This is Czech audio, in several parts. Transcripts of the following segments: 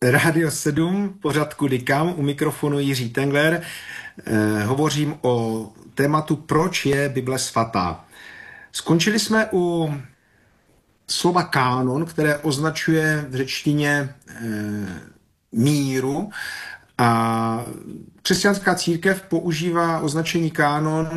Rádio 7, pořad Kudy kam, u mikrofonu Jiří Tengler. Hovořím o tématu, proč je Bible svatá. Skončili jsme u slova kánon, které označuje v řečtině míru, a křesťanská církev používá označení kánon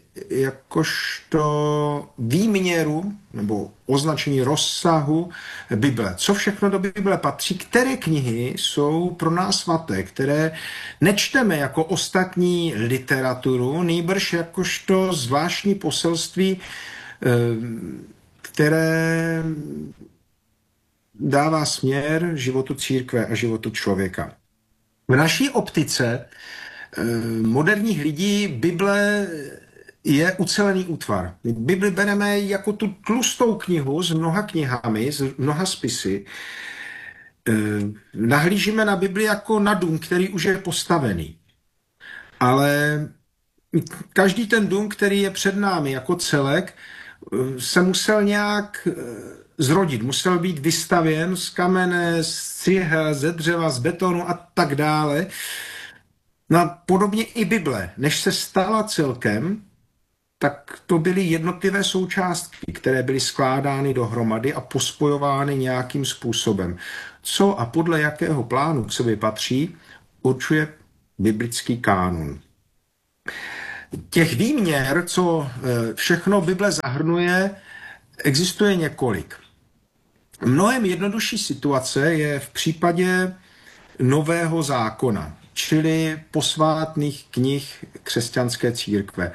jakožto výměru nebo označení rozsahu Bible. Co všechno do Bible patří, které knihy jsou pro nás svaté, které nečteme jako ostatní literaturu, nýbrž jakožto zvláštní poselství, které dává směr životu církve a životu člověka. V naší optice moderních lidí Bible je ucelený útvar. My Bibli bereme jako tu tlustou knihu s mnoha knihami, s mnoha spisy. Nahlížíme na Bibli jako na dům, který už je postavený. Ale každý ten dům, který je před námi jako celek, se musel nějak zrodit, musel být vystavěn z kamene, z cihel, ze dřeva, z betonu a tak dále. No a podobně i Bible, než se stala celkem, tak to byly jednotlivé součástky, které byly skládány dohromady a pospojovány nějakým způsobem. Co a podle jakého plánu k sobě patří, určuje biblický kánon. Těch výměr, co všechno Bible zahrnuje, existuje několik. Mnohem jednodušší situace je v případě Nového zákona, čili posvátných knih křesťanské církve.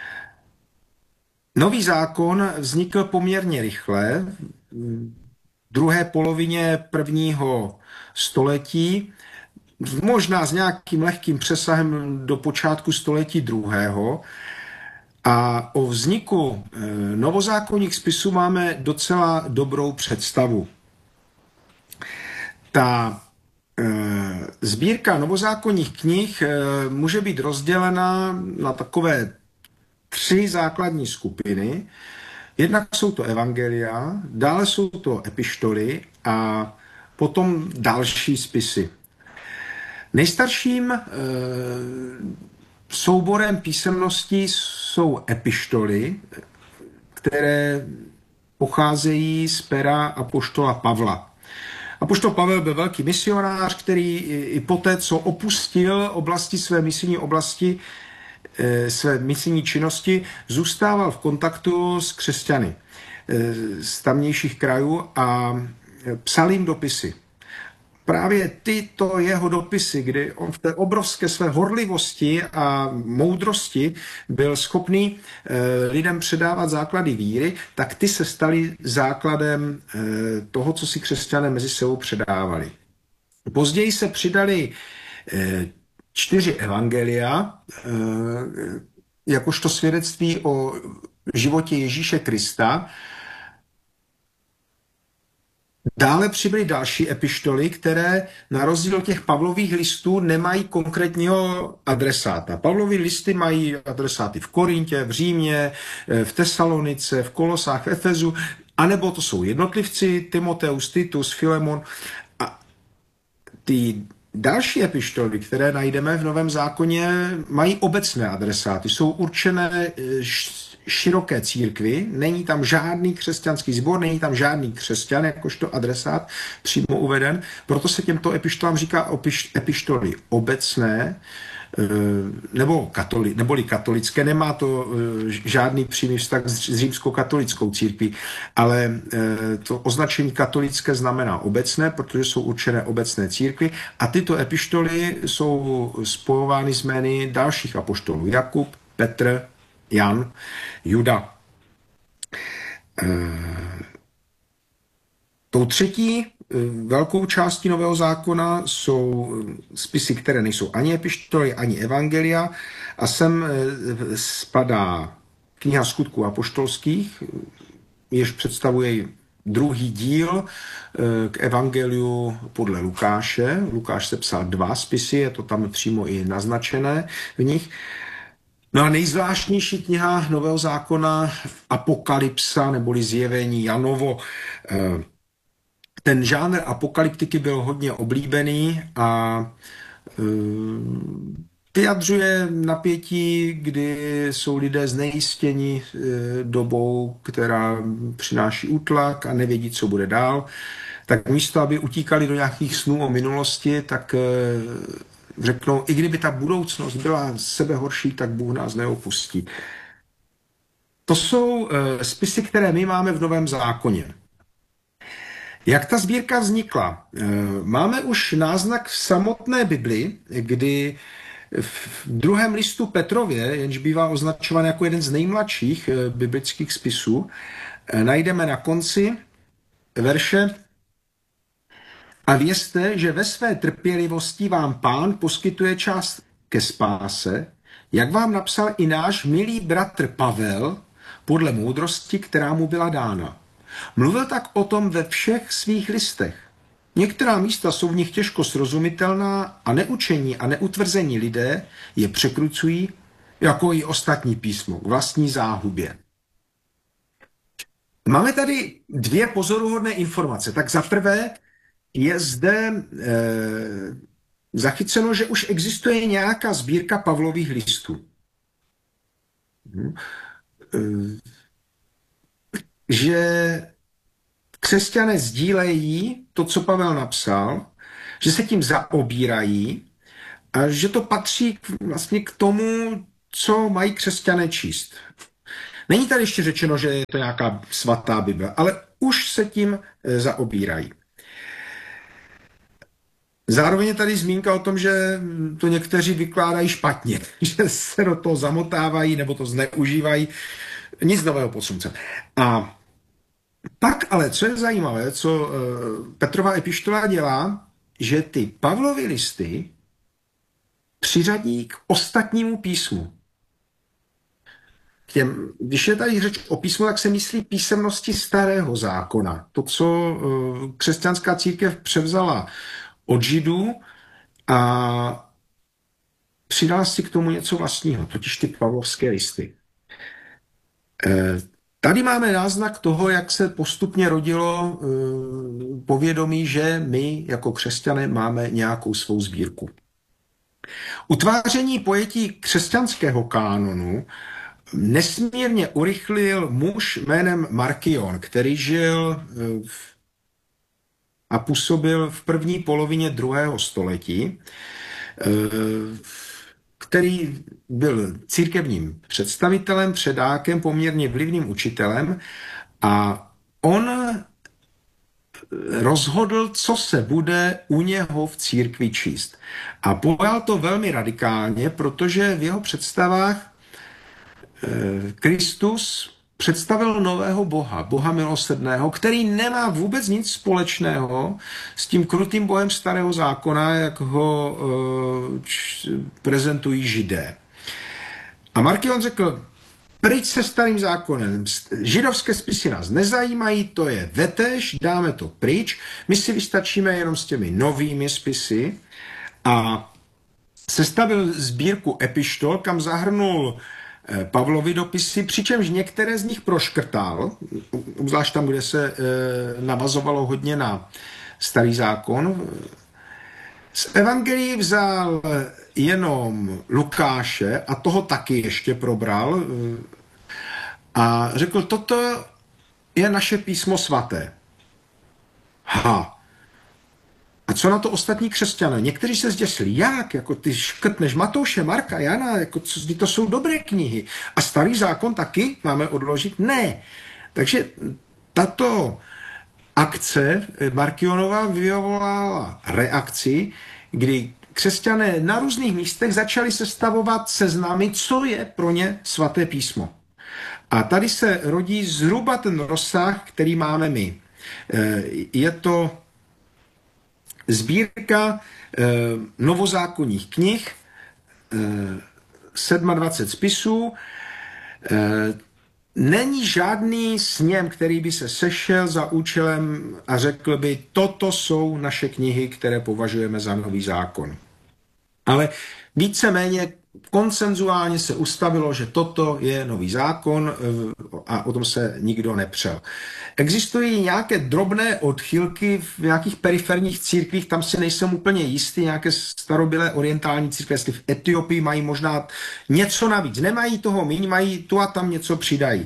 Nový zákon vznikl poměrně rychle, v druhé polovině prvního století, možná s nějakým lehkým přesahem do počátku století druhého. A o vzniku novozákonních spisů máme docela dobrou představu. Ta sbírka novozákonních knih může být rozdělena na takové 3 základní skupiny. Jednak jsou to evangelia, dále jsou to epištoly a potom další spisy. Nejstarším souborem písemností jsou epištoly, které pocházejí z pera apoštola Pavla. Apoštol Pavel byl velký misionář, který i poté, co opustil své misijní činnosti, zůstával v kontaktu s křesťany z tamnějších krajů a psal jim dopisy. Právě tyto jeho dopisy, kdy on v té obrovské své horlivosti a moudrosti byl schopný lidem předávat základy víry, tak ty se staly základem toho, co si křesťané mezi sebou předávali. Později se přidali 4 evangelia, jakožto svědectví o životě Ježíše Krista. Dále přibyly další epištoly, které na rozdíl od těch Pavlových listů nemají konkrétního adresáta. Pavlovy listy mají adresáty v Korintě, v Římě, v Tesalonice, v Kolosách, v Efezu, anebo to jsou jednotlivci, Timoteus, Titus, Filemon. A ty další epištoly, které najdeme v Novém zákoně, mají obecné adresáty, jsou určené široké církvi, není tam žádný křesťanský sbor, není tam žádný křesťan, jakožto adresát přímo uveden, proto se těmto epištolám říká epištoly obecné, neboli katolické, nemá to žádný přímý vztah s římskou katolickou církví, ale to označení katolické znamená obecné, protože jsou určené obecné církvi a tyto epištoly jsou spojovány s jmény dalších apoštolů. Jakub, Petr, Jan, Juda. Tou třetí velkou částí Nového zákona jsou spisy, které nejsou ani epištoly, ani evangelia a sem spadá kniha Skutků apoštolských, jež představuje druhý díl k evangeliu podle Lukáše. Lukáš sepsal 2 spisy, je to tam přímo i naznačené v nich. No a nejzvláštnější kniha Nového zákona, Apokalypsa neboli Zjevení Janovo. ten žánr apokalyptiky byl hodně oblíbený a vyjadřuje napětí, kdy jsou lidé znejistěni dobou, která přináší útlak a nevědí, co bude dál. Tak místo, aby utíkali do nějakých snů o minulosti, tak řeknou, i kdyby ta budoucnost byla sebehorší, tak Bůh nás neopustí. To jsou spisy, které my máme v Novém zákoně. Jak ta sbírka vznikla? Máme už náznak v samotné Bibli, kdy v druhém listu Petrově, jenž bývá označován jako jeden z nejmladších biblických spisů, najdeme na konci verše: a vězte, že ve své trpělivosti vám Pán poskytuje čas ke spáse, jak vám napsal i náš milý bratr Pavel, podle moudrosti, která mu byla dána. Mluvil tak o tom ve všech svých listech. Některá místa jsou v nich těžko srozumitelná a neučení a neutvrzení lidé je překrucují, jako i ostatní písmo, k vlastní záhubě. Máme tady dvě pozoruhodné informace. Tak za prvé je zde zachyceno, že už existuje nějaká sbírka Pavlových listů. Že křesťané sdílejí to, co Pavel napsal, že se tím zaobírají a že to patří vlastně k tomu, co mají křesťané číst. Není tady ještě řečeno, že je to nějaká svatá Bible, ale už se tím zaobírají. Zároveň je tady zmínka o tom, že to někteří vykládají špatně, že se do toho zamotávají nebo to zneužívají. Nic nového pod sluncem. A pak ale, co je zajímavé, co Petrova epištola dělá, že ty Pavlovy listy přiřadí k ostatnímu písmu. Když je tady řeč o písmu, tak se myslí písemnosti starého zákona. To, co křesťanská církev převzala od Židů a přidala si k tomu něco vlastního, totiž ty pavlovské listy. Tady máme náznak toho, jak se postupně rodilo povědomí, že my jako křesťané máme nějakou svou sbírku. Utváření pojetí křesťanského kánonu nesmírně urychlil muž jménem Markion, který žil a působil v první polovině 2. století, který byl církevním představitelem, předákem, poměrně vlivným učitelem a on rozhodl, co se bude u něho v církvi číst. A pojal to velmi radikálně, protože v jeho představách Kristus představil nového Boha, Boha milosrdného, který nemá vůbec nic společného s tím krutým bohem starého zákona, jak ho prezentují Židé. A Markion řekl, pryč se starým zákonem, židovské spisy nás nezajímají, to je vetež, dáme to pryč, my si vystačíme jenom s těmi novými spisy a sestavil sbírku epištol, kam zahrnul Pavlovy dopisy, přičemž některé z nich proškrtal, zvlášť tam, kde se navazovalo hodně na starý zákon. Z evangelií vzal jenom Lukáše a toho taky ještě probral a řekl, toto je naše písmo svaté. A co na to ostatní křesťané? Někteří se zděsili, jak? Jako ty škrtneš Matouše, Marka, Jana, jako to jsou dobré knihy. A starý zákon taky máme odložit? Ne. Takže tato akce Markionova vyvolala reakci, kdy křesťané na různých místech začali sestavovat seznamy, co je pro ně svaté písmo. A tady se rodí zhruba ten rozsah, který máme my. Je to sbírka novozákonních knih, 27 spisů. Není žádný sněm, který by se sešel za účelem a řekl by, toto jsou naše knihy, které považujeme za nový zákon. Ale víceméně konsenzuálně se ustavilo, že toto je nový zákon a o tom se nikdo nepřel. Existují nějaké drobné odchylky v nějakých periferních církvích, tam si nejsem úplně jistý, nějaké starobylé orientální církve, jestli v Etiopii mají možná něco navíc. Nemají toho míň, mají tu a tam něco přidají.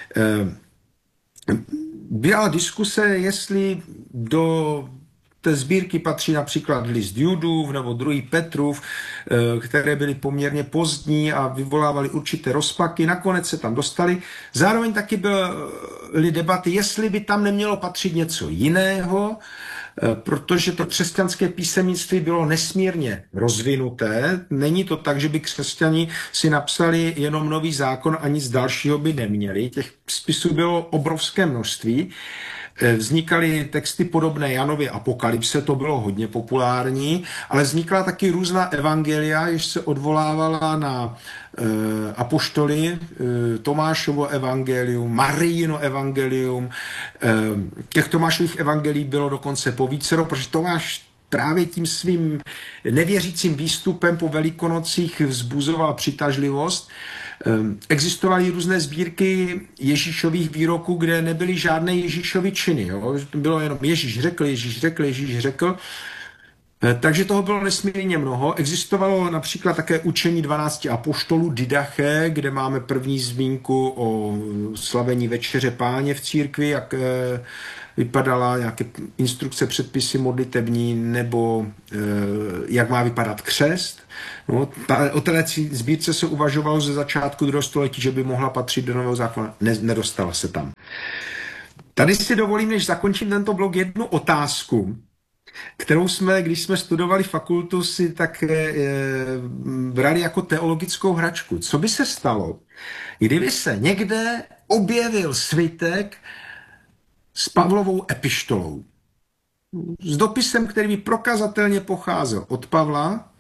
Byla diskuse, jestli do té sbírky patří například list Judův nebo druhý Petrův, které byly poměrně pozdní a vyvolávaly určité rozpaky. Nakonec se tam dostali. Zároveň taky byly debaty, jestli by tam nemělo patřit něco jiného, protože to křesťanské písemnictví bylo nesmírně rozvinuté. Není to tak, že by křesťani si napsali jenom nový zákon a nic dalšího by neměli. Těch spisů bylo obrovské množství. Vznikaly texty podobné Janově Apokalypse, to bylo hodně populární, ale vznikla taky různá evangelia, jež se odvolávala na apoštoly, Tomášovo evangelium, Marijino evangelium. Těch Tomášových evangelií bylo dokonce povícero, protože Tomáš právě tím svým nevěřícím výstupem po Velikonocích vzbuzoval přitažlivost. Existovaly různé sbírky Ježíšových výroků, kde nebyly žádné Ježíšovy činy. Jo? Bylo jenom Ježíš řekl, Ježíš řekl, Ježíš řekl. Takže toho bylo nesmírně mnoho. Existovalo například také učení 12 apoštolů Didache, kde máme první zmínku o slavení Večeře Páně v církvi, jak vypadala nějaké instrukce, předpisy modlitební, nebo jak má vypadat křest. No, o této sbírce se uvažovalo ze začátku 2. století, že by mohla patřit do Nového zákona. Nedostala se tam. Tady si dovolím, než zakončím tento blog, jednu otázku, kterou jsme, když jsme studovali fakultu, si tak brali jako teologickou hračku. Co by se stalo, kdyby se někde objevil svitek s Pavlovou epištolou? S dopisem, který by prokazatelně pocházel od Pavla,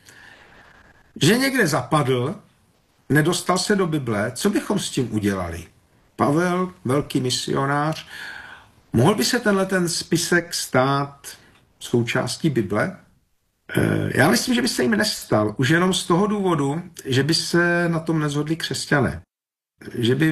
že někde zapadl, nedostal se do Bible, co bychom s tím udělali? Pavel, velký misionář, mohl by se ten spisek stát součástí Bible? Já myslím, že by se jim nestal. Už jenom z toho důvodu, že by se na tom nezhodli křesťané. Že by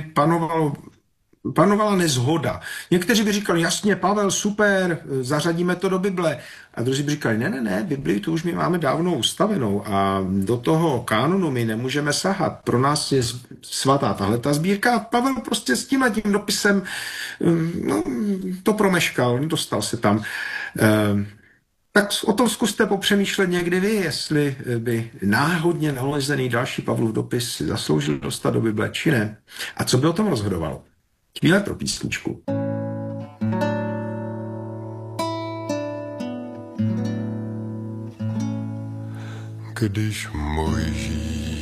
panovala nezhoda. Někteří by říkali, jasně, Pavel, super, zařadíme to do Bible. A druzí by říkali, ne, Biblii tu už my máme dávno ustavenou a do toho kánonu my nemůžeme sahat. Pro nás je svatá tahle ta sbírka. Pavel prostě s tím dopisem to promeškal, nedostal se tam. Tak o tom zkuste popřemýšlet někdy vy, jestli by náhodně nalezený další Pavlův dopis si zasloužil dostat do Bible, či ne. A co by o tom rozhodovalo? Chvíle pro písničku. Když Mojžíš